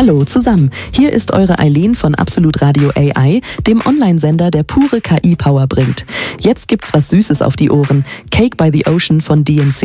Hallo zusammen, hier ist eure Eileen von Absolut Radio AI, dem Online-Sender, der pure KI-Power bringt. Jetzt gibt's was Süßes auf die Ohren. Cake by the Ocean von DNC.